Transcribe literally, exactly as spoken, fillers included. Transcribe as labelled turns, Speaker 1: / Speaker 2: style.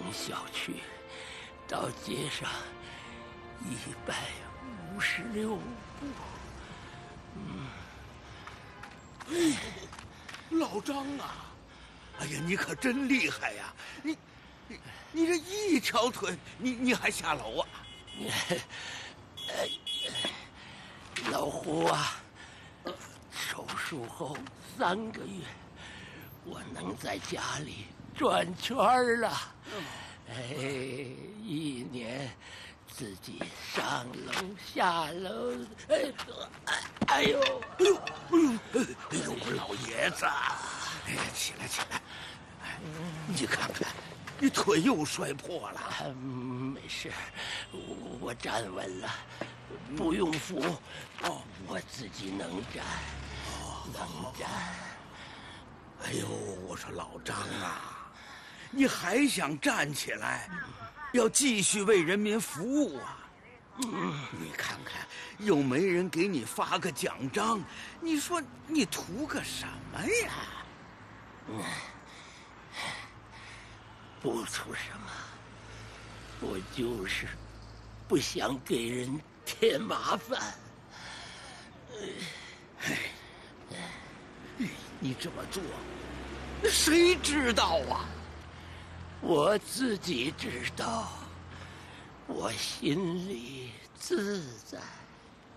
Speaker 1: 小区到街上一百五十六步。嗯，
Speaker 2: 哎，老张啊，哎呀，你可真厉害呀！你，你，你这一条腿，你你还下楼啊？
Speaker 1: 老胡啊，手术后三个月，我能在家里转圈了。哎，一年自己上楼下楼，哎，哎呦，
Speaker 2: 哎呦，哎呦，哎呦，老爷子，哎呀，起来起来，哎，你看看，你腿又摔破了。
Speaker 1: 啊、没事，我我站稳了，不用扶。哦，我自己能站，哦、能站。
Speaker 2: 哎呦，我说老张啊，你还想站起来，要继续为人民服务啊？嗯，你看看，又没人给你发个奖章，你说你图个什么呀？
Speaker 1: 嗯，不图什么，我就是不想给人添麻烦。
Speaker 2: 哎，你这么做，谁知道啊？
Speaker 1: 我自己知道，我心里自在。